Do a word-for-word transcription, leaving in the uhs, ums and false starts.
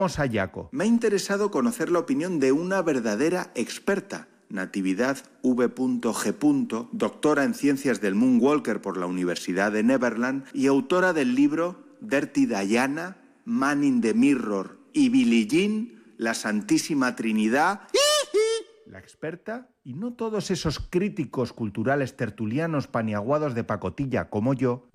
a Yaco. Me ha interesado conocer la opinión de una verdadera experta, Natividad V G, doctora en Ciencias del Moonwalker por la Universidad de Neverland y autora del libro Dirty Diana, Man in the Mirror y Billie Jean, la Santísima Trinidad. La experta, y no todos esos críticos culturales tertulianos paniaguados de pacotilla como yo,